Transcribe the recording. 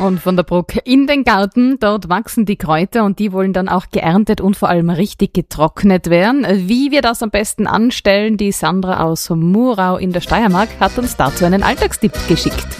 Und von der Bruck in den Garten, dort wachsen die Kräuter und die wollen dann auch geerntet und vor allem richtig getrocknet werden. Wie wir das am besten anstellen, die Sandra aus Murau in der Steiermark hat uns dazu einen Alltagstipp geschickt.